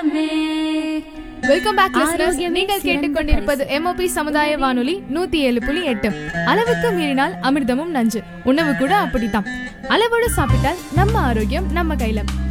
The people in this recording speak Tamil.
Welcome back listeners. நீங்கள் கேட்டுக்கொண்டிருப்பது MOP சமுதாய வானொலி 107.8. அளவுக்கு மீறினால் அமிர்தமும் நஞ்சு. உணவு கூட அப்படித்தான். அளவோடு சாப்பிட்டால் நம்ம ஆரோக்கியம் நம்ம கையில.